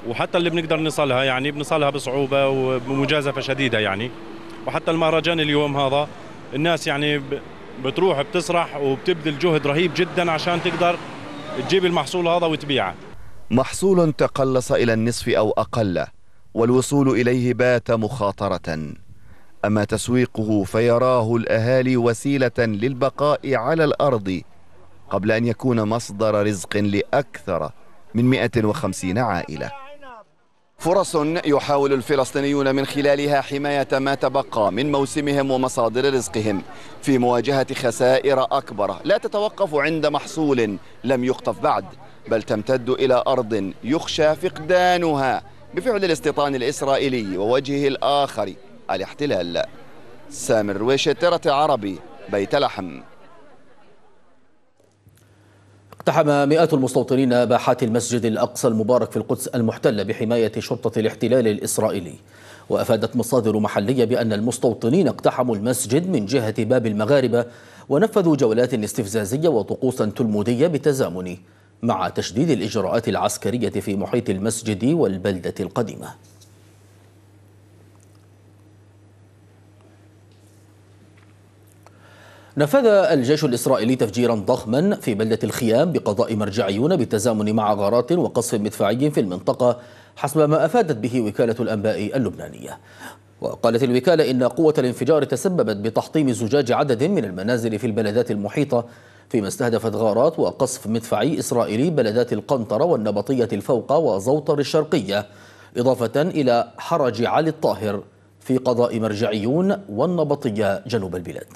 وحتى اللي بنقدر نصلها يعني بنصلها بصعوبة وبمجازفة شديدة يعني. وحتى المهرجان اليوم هذا الناس يعني بتروح بتسرح وبتبذل جهد رهيب جدا عشان تقدر تجيب المحصول هذا وتبيعه. محصول تقلص إلى النصف أو أقل، والوصول إليه بات مخاطرة. أما تسويقه فيراه الأهالي وسيلة للبقاء على الأرض قبل أن يكون مصدر رزق لأكثر من 150 عائلة. فرص يحاول الفلسطينيون من خلالها حماية ما تبقى من موسمهم ومصادر رزقهم في مواجهة خسائر أكبر لا تتوقف عند محصول لم يقطف بعد، بل تمتد إلى أرض يخشى فقدانها بفعل الاستيطان الإسرائيلي ووجهه الآخر الاحتلال. سامر رويشة، ترى عربي، بيت لحم. اقتحم مئات المستوطنين باحات المسجد الأقصى المبارك في القدس المحتلة بحماية شرطة الاحتلال الإسرائيلي. وأفادت مصادر محلية بأن المستوطنين اقتحموا المسجد من جهة باب المغاربة ونفذوا جولات استفزازية وطقوسا تلمودية بالتزامن مع تشديد الإجراءات العسكرية في محيط المسجد والبلدة القديمة. نفذ الجيش الإسرائيلي تفجيرا ضخما في بلدة الخيام بقضاء مرجعيون بالتزامن مع غارات وقصف مدفعي في المنطقة حسب ما أفادت به وكالة الأنباء اللبنانية. وقالت الوكالة إن قوة الانفجار تسببت بتحطيم زجاج عدد من المنازل في البلدات المحيطة، فيما استهدفت غارات وقصف مدفعي إسرائيلي بلدات القنطرة والنبطية الفوق وزوطر الشرقية، إضافة إلى حرج علي الطاهر في قضاء مرجعيون والنبطية جنوب البلاد.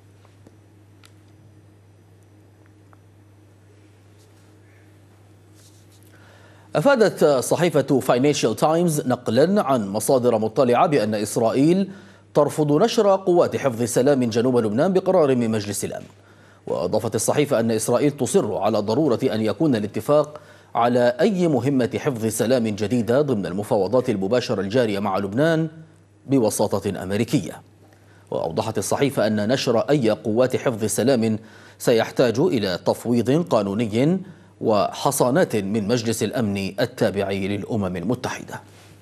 أفادت صحيفة فاينانشال تايمز نقلا عن مصادر مطلعة بأن إسرائيل ترفض نشر قوات حفظ سلام جنوب لبنان بقرار من مجلس الأمن. وأضافت الصحيفة أن إسرائيل تصر على ضرورة أن يكون الاتفاق على أي مهمة حفظ سلام جديدة ضمن المفاوضات المباشرة الجارية مع لبنان بوساطة أمريكية. وأوضحت الصحيفة أن نشر أي قوات حفظ سلام سيحتاج إلى تفويض قانوني وحصانات من مجلس الأمن التابع للأمم المتحدة.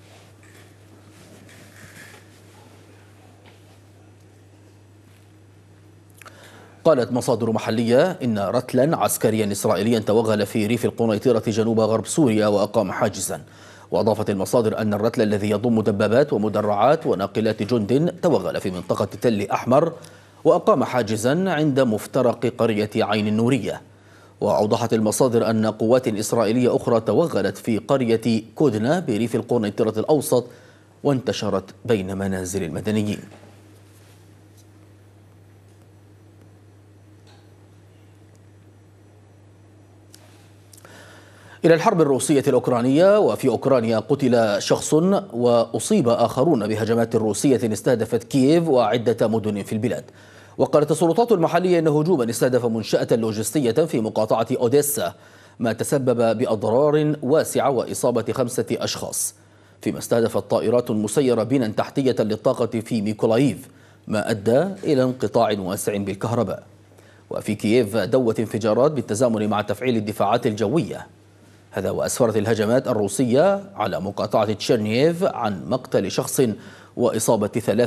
قالت مصادر محلية إن رتلا عسكريا إسرائيليا توغل في ريف القنيطرة جنوب غرب سوريا وأقام حاجزا. وأضافت المصادر أن الرتل الذي يضم دبابات ومدرعات وناقلات جند توغل في منطقة تل أحمر وأقام حاجزا عند مفترق قرية عين النورية. وأوضحت المصادر أن قوات إسرائيلية أخرى توغلت في قرية كودنا بريف القنيطرة الأوسط وانتشرت بين منازل المدنيين. إلى الحرب الروسية الأوكرانية. وفي أوكرانيا قتل شخص وأصيب آخرون بهجمات روسية استهدفت كييف وعدة مدن في البلاد. وقالت السلطات المحلية أن هجوما استهدف منشأة لوجستية في مقاطعة أوديسا ما تسبب بأضرار واسعة وإصابة 5 أشخاص، فيما استهدفت طائرات مسيرة بنا تحتية للطاقة في ميكولايف ما أدى إلى انقطاع واسع بالكهرباء. وفي كييف دوت انفجارات بالتزامن مع تفعيل الدفاعات الجوية. هذا وأسفرت الهجمات الروسية على مقاطعة تشيرنييف عن مقتل شخص وإصابة 3